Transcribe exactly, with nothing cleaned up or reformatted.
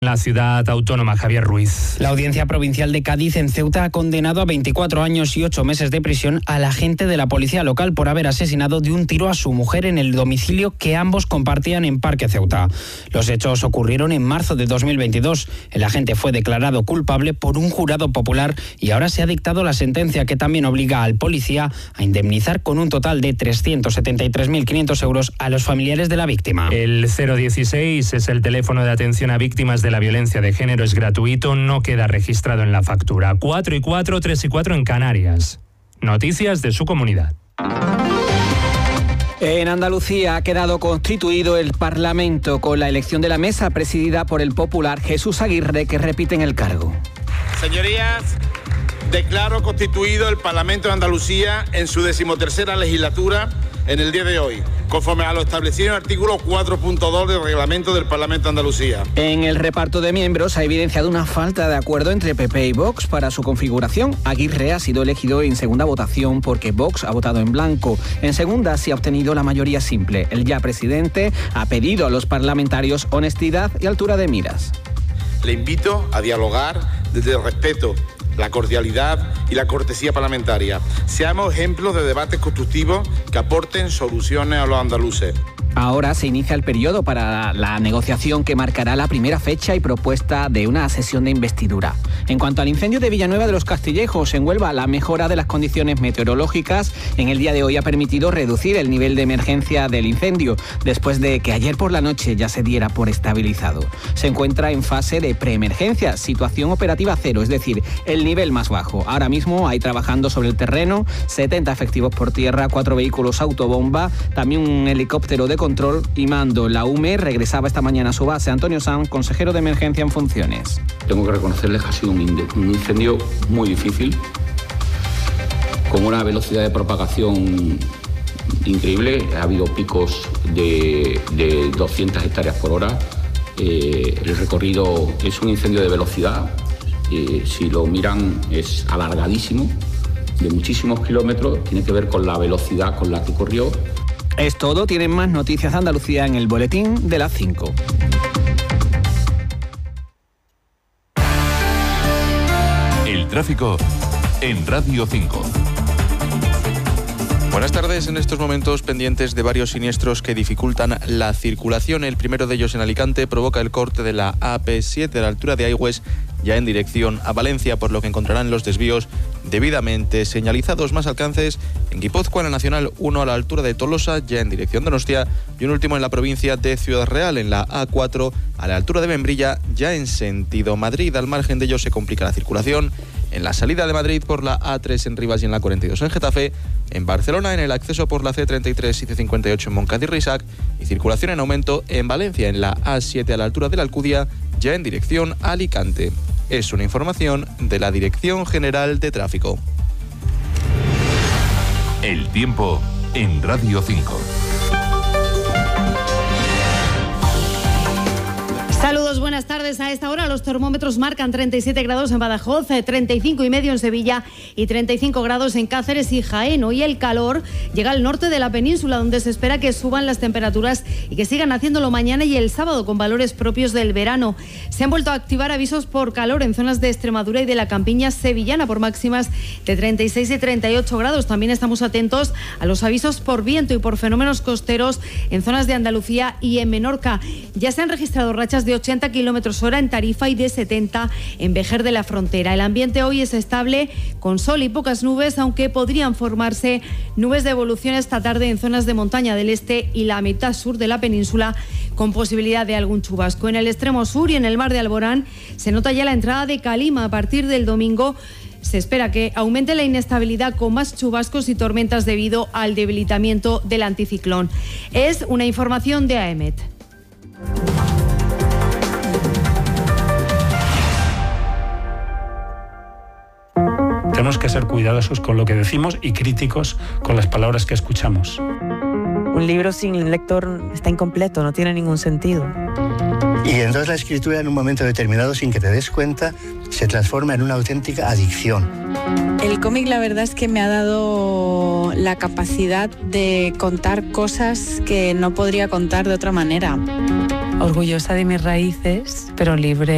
La ciudad autónoma, Javier Ruiz. La Audiencia Provincial de Cádiz en Ceuta ha condenado a veinticuatro años y ocho meses de prisión al agente de la policía local por haber asesinado de un tiro a su mujer en el domicilio que ambos compartían en Parque Ceuta. Los hechos ocurrieron en marzo de dos mil veintidós. El agente fue declarado culpable por un jurado popular y ahora se ha dictado la sentencia que también obliga al policía a indemnizar con un total de trescientos setenta y tres mil quinientos euros a los familiares de la víctima. El cero dieciséis es el teléfono de atención a víctimas de la violencia de género, es gratuito, no queda registrado en la factura. cuatro y cuatro, tres y cuatro en Canarias. Noticias de su comunidad. En Andalucía ha quedado constituido el Parlamento con la elección de la mesa presidida por el popular Jesús Aguirre, que repite en el cargo. Señorías, declaro constituido el Parlamento de Andalucía en su decimotercera legislatura en el día de hoy, conforme a lo establecido en el artículo cuatro punto dos del reglamento del Parlamento de Andalucía. En el reparto de miembros ha evidenciado una falta de acuerdo entre P P y Vox para su configuración. Aguirre ha sido elegido en segunda votación porque Vox ha votado en blanco. En segunda sí ha obtenido la mayoría simple. El ya presidente ha pedido a los parlamentarios honestidad y altura de miras. Le invito a dialogar desde el respeto, la cordialidad y la cortesía parlamentaria. Seamos ejemplos de debates constructivos que aporten soluciones a los andaluces. Ahora se inicia el periodo para la negociación que marcará la primera fecha y propuesta de una sesión de investidura. En cuanto al incendio de Villanueva de los Castillejos, en Huelva, la mejora de las condiciones meteorológicas en el día de hoy ha permitido reducir el nivel de emergencia del incendio, después de que ayer por la noche ya se diera por estabilizado. Se encuentra en fase de preemergencia, situación operativa cero, es decir, el nivel más bajo. Ahora mismo hay trabajando sobre el terreno setenta efectivos por tierra, cuatro vehículos autobomba, también un helicóptero de control y mando. La U M E regresaba esta mañana a su base. Antonio Sanz, consejero de emergencia en funciones. Tengo que reconocerles que ha sido un incendio muy difícil, con una velocidad de propagación increíble. Ha habido picos de, de doscientas hectáreas por hora. Eh, el recorrido es un incendio de velocidad. Eh, si lo miran es alargadísimo, de muchísimos kilómetros. Tiene que ver con la velocidad con la que corrió. Es todo. Tienen más noticias de Andalucía en el boletín de las cinco. El tráfico en Radio cinco. Buenas tardes. En estos momentos pendientes de varios siniestros que dificultan la circulación. El primero de ellos en Alicante provoca el corte de la A P siete a la altura de Aigües, ya en dirección a Valencia, por lo que encontrarán los desvíos debidamente señalizados. Más alcances en Guipúzcoa, en la Nacional uno a la altura de Tolosa, ya en dirección Donostia, y un último en la provincia de Ciudad Real, en la A cuatro a la altura de Membrilla, ya en sentido Madrid. Al margen de ello se complica la circulación en la salida de Madrid por la A tres en Rivas y en la cuarenta y dos en Getafe, en Barcelona, en el acceso por la C treinta y tres y C cincuenta y ocho en Moncada-y-Risac, y circulación en aumento en Valencia, en la A siete a la altura de la Alcudia, ya en dirección a Alicante. Es una información de la Dirección General de Tráfico. El tiempo en Radio cinco. Saludos, buenas tardes. A esta hora los termómetros marcan treinta y siete grados en Badajoz, treinta y cinco y medio en Sevilla y treinta y cinco grados en Cáceres y Jaén. Hoy el calor llega al norte de la península, donde se espera que suban las temperaturas y que sigan haciéndolo mañana y el sábado con valores propios del verano. Se han vuelto a activar avisos por calor en zonas de Extremadura y de la campiña sevillana por máximas de treinta y seis y treinta y ocho grados. También estamos atentos a los avisos por viento y por fenómenos costeros en zonas de Andalucía y en Menorca. Ya se han registrado rachas de ochenta kilómetros hora en Tarifa y de setenta en Vejer de la Frontera. El ambiente hoy es estable, con sol y pocas nubes, aunque podrían formarse nubes de evolución esta tarde en zonas de montaña del este y la mitad sur de la península, con posibilidad de algún chubasco. En el extremo sur y en el mar de Alborán se nota ya la entrada de calima. A partir del domingo se espera que aumente la inestabilidad con más chubascos y tormentas debido al debilitamiento del anticiclón. Es una información de A E M E T. Tenemos que ser cuidadosos con lo que decimos y críticos con las palabras que escuchamos. Un libro sin lector está incompleto, no tiene ningún sentido. Y entonces la escritura, en un momento determinado, sin que te des cuenta, se transforma en una auténtica adicción. El cómic, la verdad es que me ha dado la capacidad de contar cosas que no podría contar de otra manera. Orgullosa de mis raíces, pero libre